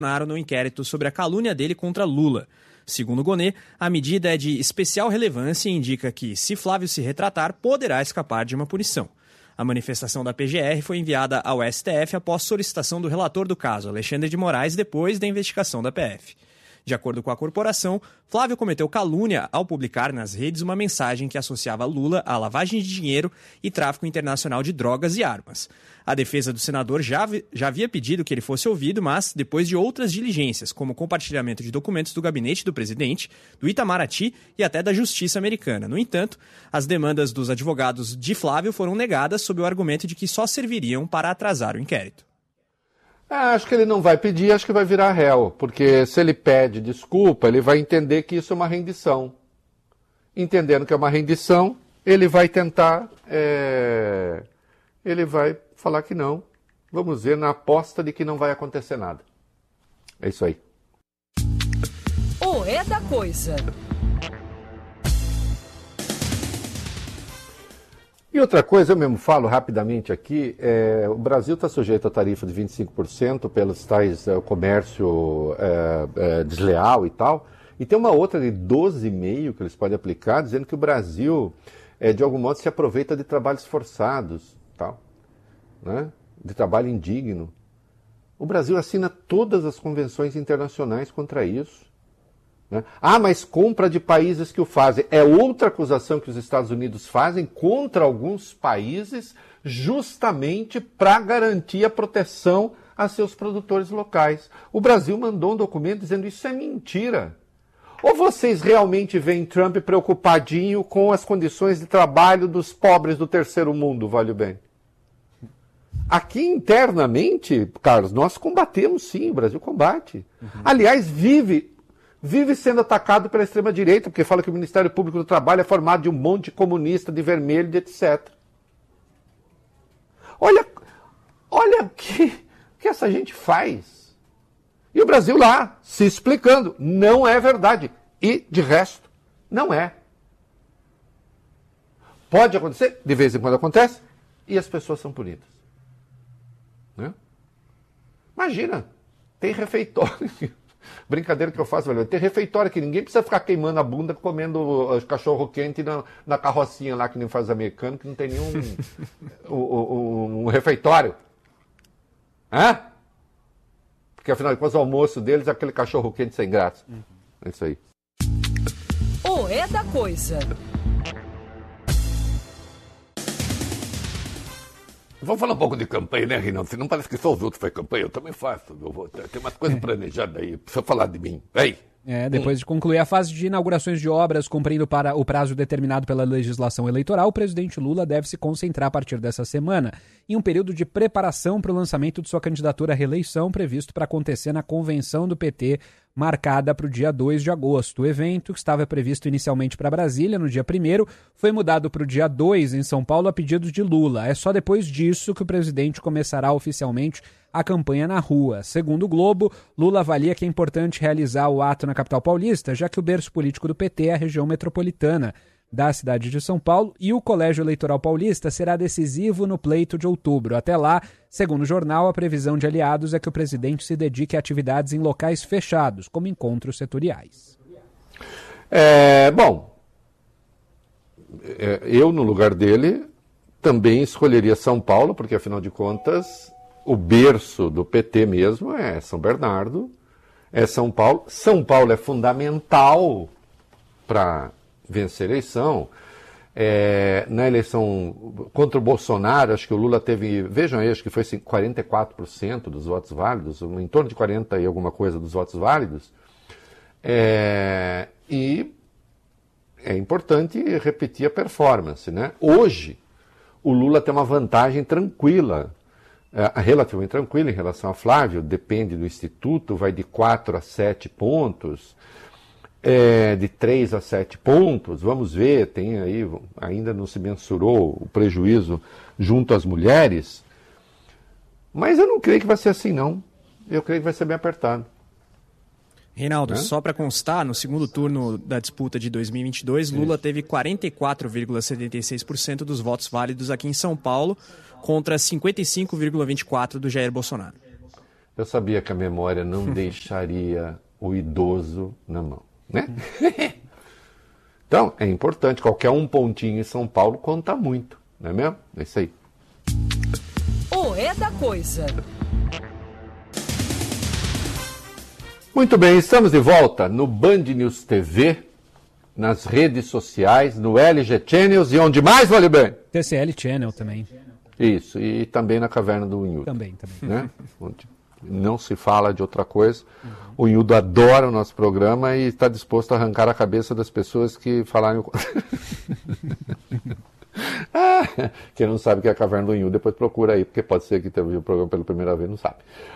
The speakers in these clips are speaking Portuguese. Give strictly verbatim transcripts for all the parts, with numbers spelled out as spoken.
Bolsonaro no inquérito sobre a calúnia dele contra Lula. Segundo Gonê, a medida é de especial relevância e indica que, se Flávio se retratar, poderá escapar de uma punição. A manifestação da P G R foi enviada ao S T F após solicitação do relator do caso, Alexandre de Moraes, depois da investigação da P F. De acordo com a corporação, Flávio cometeu calúnia ao publicar nas redes uma mensagem que associava Lula à lavagem de dinheiro e tráfico internacional de drogas e armas. A defesa do senador já, já havia pedido que ele fosse ouvido, mas depois de outras diligências, como compartilhamento de documentos do gabinete do presidente, do Itamaraty e até da Justiça americana. No entanto, as demandas dos advogados de Flávio foram negadas sob o argumento de que só serviriam para atrasar o inquérito. Ah, acho que ele não vai pedir, acho que vai virar réu, porque se ele pede desculpa, ele vai entender que isso é uma rendição. Entendendo que é uma rendição, ele vai tentar, é... ele vai falar que não. Vamos ver na aposta de que não vai acontecer nada. É isso aí. O É da Coisa. E outra coisa, eu mesmo falo rapidamente aqui, é, o Brasil está sujeito à tarifa de vinte e cinco por cento pelos tais é, comércio é, é, desleal e tal, e tem uma outra de doze vírgula cinco por cento que eles podem aplicar, dizendo que o Brasil, é, de algum modo, se aproveita de trabalhos forçados, tal, né? De trabalho indigno. O Brasil assina todas as convenções internacionais contra isso. Né? Ah, mas compra de países que o fazem. É outra acusação que os Estados Unidos fazem contra alguns países justamente para garantir a proteção a seus produtores locais. O Brasil mandou um documento dizendo isso é mentira. Ou vocês realmente veem Trump preocupadinho com as condições de trabalho dos pobres do terceiro mundo, vale o bem? Aqui internamente, Carlos, nós combatemos sim, o Brasil combate. Uhum. Aliás, vive... vive sendo atacado pela extrema-direita, porque fala que o Ministério Público do Trabalho é formado de um monte de comunista, de vermelho, de etcétera. Olha, olha o que, que essa gente faz. E o Brasil lá, se explicando. Não é verdade. E, de resto, não é. Pode acontecer, de vez em quando acontece, e as pessoas são punidas. Né? Imagina, tem refeitório... Brincadeira que eu faço, velho. Tem refeitório que ninguém precisa ficar queimando a bunda comendo cachorro quente na, na carrocinha lá que nem faz americano, que não tem nenhum um, um, um refeitório. Hã? Porque afinal de contas o almoço deles é aquele cachorro quente sem graça. Uhum. É isso aí. O É da Coisa. Vamos falar um pouco de campanha, né, Reinaldo? Você não parece que só os outros fazem campanha, eu também faço. Eu vou, tem umas coisas planejadas aí, precisa falar de mim. Vem! É, depois de concluir a fase de inaugurações de obras cumprindo para o prazo determinado pela legislação eleitoral, o presidente Lula deve se concentrar a partir dessa semana em um período de preparação para o lançamento de sua candidatura à reeleição, previsto para acontecer na convenção do P T, marcada para o dia dois de agosto. O evento, que estava previsto inicialmente para Brasília, no dia primeiro, foi mudado para o dia dois em São Paulo a pedido de Lula. É só depois disso que o presidente começará oficialmente a campanha na rua. Segundo o Globo, Lula avalia que é importante realizar o ato na capital paulista, já que o berço político do P T é a região metropolitana da cidade de São Paulo e o Colégio Eleitoral Paulista será decisivo no pleito de outubro. Até lá, segundo o jornal, a previsão de aliados é que o presidente se dedique a atividades em locais fechados, como encontros setoriais. É, bom, eu no lugar dele também escolheria São Paulo, porque afinal de contas o berço do P T mesmo é São Bernardo, é São Paulo. São Paulo é fundamental para vencer a eleição. É, na eleição contra o Bolsonaro, acho que o Lula teve, vejam aí, acho que foi quarenta e quatro por cento dos votos válidos, em torno de quarenta e alguma coisa dos votos válidos. É, e é importante repetir a performance, né? Hoje, o Lula tem uma vantagem tranquila, é, relativamente tranquila em relação a Flávio, depende do Instituto, vai de quatro a sete pontos, é, de três a sete pontos, vamos ver, tem aí, ainda não se mensurou o prejuízo junto às mulheres, mas eu não creio que vai ser assim, não. Eu creio que vai ser bem apertado. Reinaldo, é? só para constar, no segundo turno da disputa de dois mil e vinte e dois, Lula Isso. teve quarenta e quatro vírgula setenta e seis por cento dos votos válidos aqui em São Paulo, contra cinquenta e cinco vírgula vinte e quatro por cento do Jair Bolsonaro. Eu sabia que a memória não deixaria o idoso na mão, né? Então, é importante, qualquer um pontinho em São Paulo conta muito, não é mesmo? É isso aí. O É da Coisa. Muito bem, estamos de volta no Band News T V, nas redes sociais, no L G Channels e onde mais, vale bem? T C L Channel também. Isso, e também na Caverna do Unhudo. Também, também. Né? Onde não se fala de outra coisa. Uhum. O Unhudo adora o nosso programa e está disposto a arrancar a cabeça das pessoas que falarem... ah, quem não sabe o que é a Caverna do Unhudo, depois procura aí, porque pode ser que tenha ouvido o programa pela primeira vez, não sabe.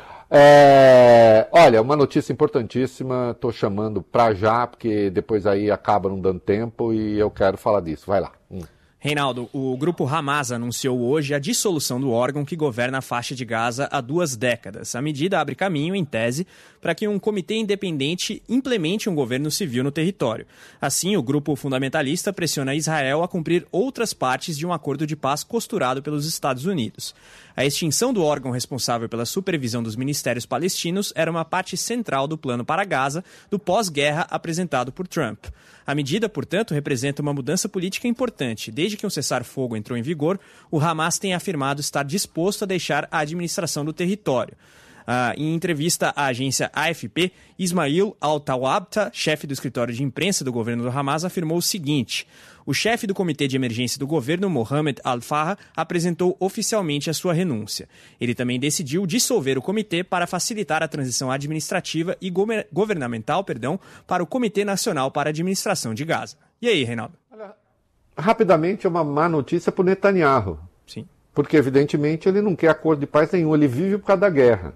É, olha, uma notícia importantíssima, estou chamando pra já, porque depois aí acaba não dando tempo e eu quero falar disso. Vai lá. Hum. Reinaldo, o grupo Hamas anunciou hoje a dissolução do órgão que governa a faixa de Gaza há duas décadas. A medida abre caminho, em tese, para que um comitê independente implemente um governo civil no território. Assim, o grupo fundamentalista pressiona Israel a cumprir outras partes de um acordo de paz costurado pelos Estados Unidos. A extinção do órgão responsável pela supervisão dos ministérios palestinos era uma parte central do plano para Gaza do pós-guerra apresentado por Trump. A medida, portanto, representa uma mudança política importante. Desde que um cessar-fogo entrou em vigor, o Hamas tem afirmado estar disposto a deixar a administração do território. Uh, em entrevista à agência A F P, Ismail Al-Tawabta, chefe do escritório de imprensa do governo do Hamas, afirmou o seguinte: o chefe do comitê de emergência do governo, Mohamed Al-Farah, apresentou oficialmente a sua renúncia. Ele também decidiu dissolver o comitê para facilitar a transição administrativa e gover- governamental perdão, para o Comitê Nacional para a Administração de Gaza. E aí, Reinaldo? Rapidamente, é uma má notícia para o Netanyahu. Sim. Porque, evidentemente, ele não quer acordo de paz nenhum, ele vive por causa da guerra.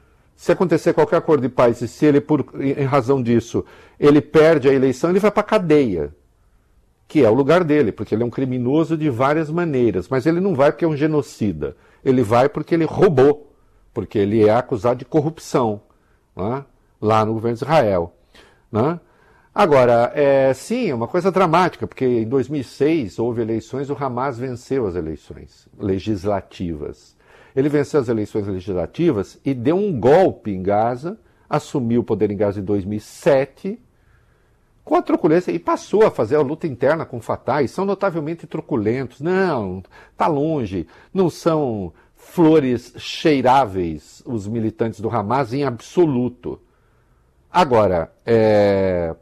Se acontecer qualquer acordo de paz e se ele, por, em razão disso, ele perde a eleição, ele vai para a cadeia, que é o lugar dele, porque ele é um criminoso de várias maneiras. Mas ele não vai porque é um genocida. Ele vai porque ele roubou, porque ele é acusado de corrupção, né, lá no governo de Israel. Né? Agora, é, sim, é uma coisa dramática, porque em dois mil e seis houve eleições, o Hamas venceu as eleições legislativas. Ele venceu as eleições legislativas e deu um golpe em Gaza, assumiu o poder em Gaza em dois mil e sete, com a truculência, e passou a fazer a luta interna com o Fatah, e são notavelmente truculentos. Não, está longe, não são flores cheiráveis os militantes do Hamas em absoluto. Agora, é,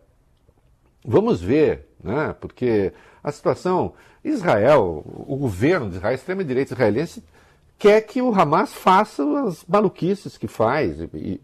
vamos ver, né, porque a situação, Israel, o governo de Israel, a extrema-direita israelense, quer que o Hamas faça as maluquices que faz. E,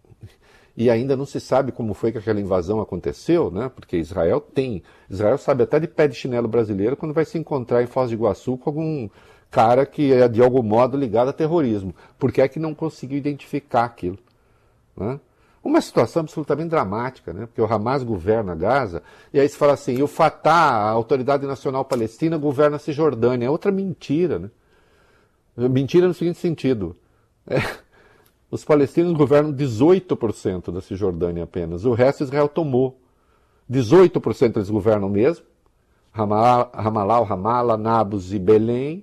e ainda não se sabe como foi que aquela invasão aconteceu, né? Porque Israel tem... Israel sabe até de pé de chinelo brasileiro quando vai se encontrar em Foz do Iguaçu com algum cara que é de algum modo ligado a terrorismo. Porque é que não conseguiu identificar aquilo, né? Uma situação absolutamente dramática, né? Porque o Hamas governa Gaza, e aí se fala assim, e o Fatah, a Autoridade Nacional Palestina, governa a Cisjordânia. É outra mentira, né? Mentira no seguinte sentido, é, os palestinos governam dezoito por cento da Cisjordânia apenas, o resto Israel tomou. dezoito por cento eles governam mesmo, Ramallah, Ramallah, Nablus e Belém.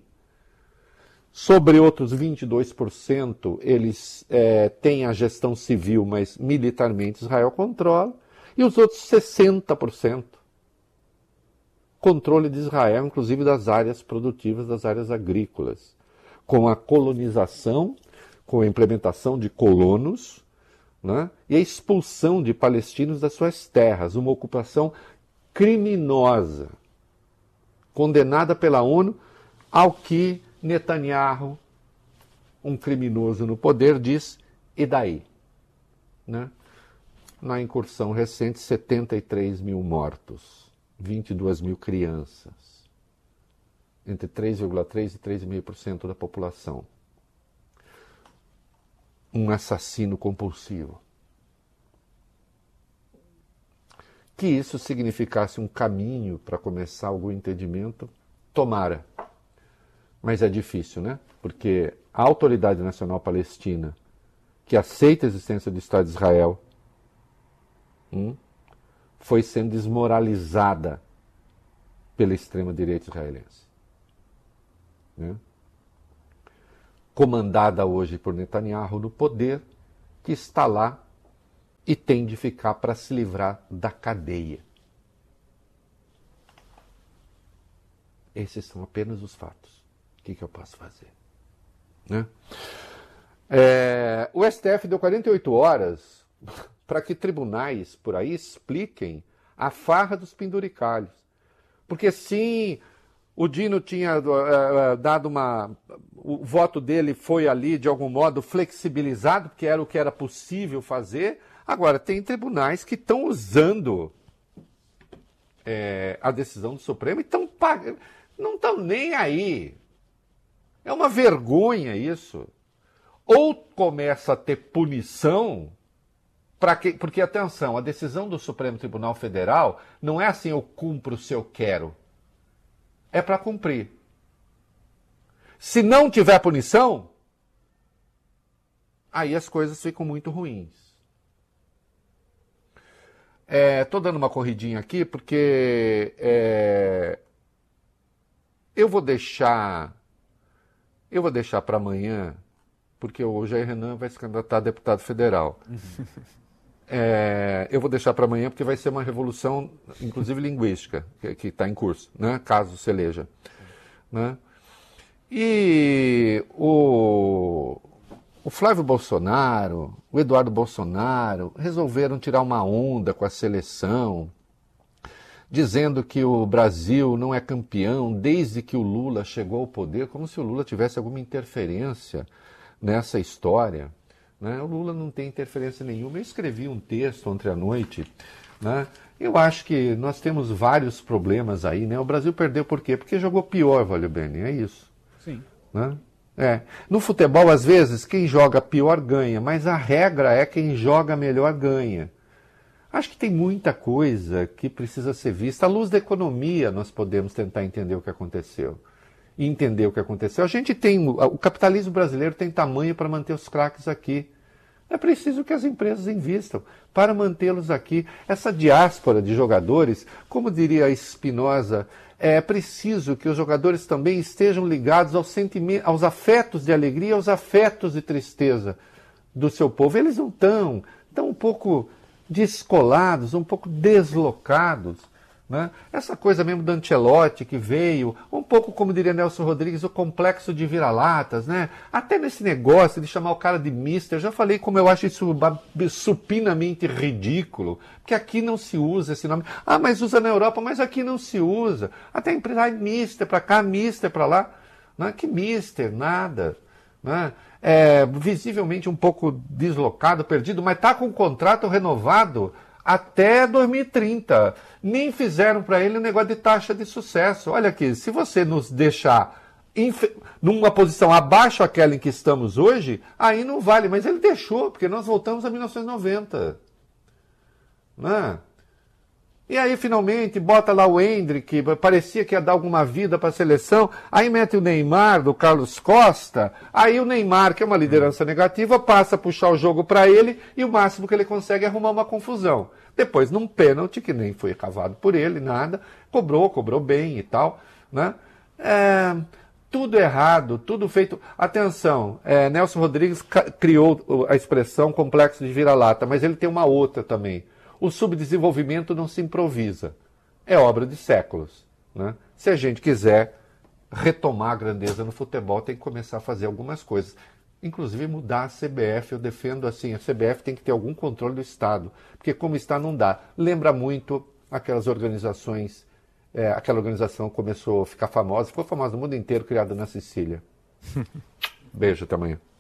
Sobre outros vinte e dois por cento eles é, têm a gestão civil, mas militarmente Israel controla. E os outros sessenta por cento controle de Israel, inclusive das áreas produtivas, das áreas agrícolas. Com a colonização, com a implementação de colonos, né, e a expulsão de palestinos das suas terras, uma ocupação criminosa, condenada pela ONU, ao que Netanyahu, um criminoso no poder, diz, e daí? Né? Na incursão recente, setenta e três mil mortos, vinte e duas mil crianças. Entre três vírgula três por cento e três vírgula cinco por cento da população. Um assassino compulsivo. Que isso significasse um caminho para começar algum entendimento, tomara. Mas é difícil, né? Porque a Autoridade Nacional Palestina, que aceita a existência do Estado de Israel, hum, foi sendo desmoralizada pela extrema-direita israelense. Né? Comandada hoje por Netanyahu no poder, que está lá e tem de ficar para se livrar da cadeia. Esses são apenas os fatos. O que, que eu posso fazer? Né? É, o S T F deu quarenta e oito horas para que tribunais por aí expliquem a farra dos penduricalhos. Porque sim, o Dino tinha uh, dado uma... O voto dele foi ali, de algum modo, flexibilizado, porque era o que era possível fazer. Agora, tem tribunais que estão usando é, a decisão do Supremo e estão pagando... Não estão nem aí. É uma vergonha isso. Ou começa a ter punição, pra que, porque, atenção, a decisão do Supremo Tribunal Federal não é assim, eu cumpro se eu quero. É para cumprir. Se não tiver punição, aí as coisas ficam muito ruins. Estou é, dando uma corridinha aqui porque é, eu vou deixar eu vou deixar para amanhã, porque o Jair Renan vai se candidatar a deputado federal. É, eu vou deixar para amanhã porque vai ser uma revolução, inclusive linguística, que está em curso, né? Caso se eleja. Né? E o, o Flávio Bolsonaro, o Eduardo Bolsonaro, resolveram tirar uma onda com a seleção, dizendo que o Brasil não é campeão desde que o Lula chegou ao poder, como se o Lula tivesse alguma interferência nessa história. Né? O Lula não tem interferência nenhuma. Eu escrevi um texto ontem à noite. Né? Eu acho que nós temos vários problemas aí. Né? O Brasil perdeu por quê? Porque jogou pior, Valeu Bene, é isso. Sim. Né? É. No futebol, às vezes, quem joga pior ganha, mas a regra é quem joga melhor ganha. Acho que tem muita coisa que precisa ser vista. À luz da economia, nós podemos tentar entender o que aconteceu. E entender o que aconteceu. A gente tem, o capitalismo brasileiro tem tamanho para manter os craques aqui. É preciso que as empresas invistam para mantê-los aqui. Essa diáspora de jogadores, como diria Spinoza, é preciso que os jogadores também estejam ligados aos sentimentos, aos afetos de alegria, aos afetos de tristeza do seu povo. Eles não estão, estão um pouco descolados, um pouco deslocados. Né? Essa coisa mesmo do Ancelotti que veio, um pouco como diria Nelson Rodrigues, o complexo de vira-latas, né? Até nesse negócio de chamar o cara de mister, já falei como eu acho isso supinamente ridículo, porque aqui não se usa esse nome. Ah, mas usa na Europa, mas aqui não se usa. Até a empresa, ah, mister para cá, mister para lá. Né? Que mister, nada. Né? É, visivelmente um pouco deslocado, perdido, mas está com o contrato renovado até dois mil e trinta. Nem fizeram para ele um negócio de taxa de sucesso. Olha aqui, se você nos deixar numa posição abaixo daquela em que estamos hoje, aí não vale. Mas ele deixou, porque nós voltamos a mil novecentos e noventa. Né? E aí, finalmente, bota lá o Hendrick, parecia que ia dar alguma vida para a seleção, aí mete o Neymar, do Carlos Costa, aí o Neymar, que é uma liderança negativa, passa a puxar o jogo para ele, e o máximo que ele consegue é arrumar uma confusão. Depois, num pênalti, que nem foi cavado por ele, nada, cobrou, cobrou bem e tal, né? É, tudo errado, tudo feito... Atenção, é, Nelson Rodrigues criou a expressão complexo de vira-lata, mas ele tem uma outra também. O subdesenvolvimento não se improvisa. É obra de séculos. Né? Se a gente quiser retomar a grandeza no futebol, tem que começar a fazer algumas coisas. Inclusive mudar a C B F. Eu defendo assim, a C B F tem que ter algum controle do Estado. Porque como está, não dá. Lembra muito aquelas organizações, é, aquela organização começou a ficar famosa, ficou famosa no mundo inteiro, criada na Sicília. Beijo, até amanhã.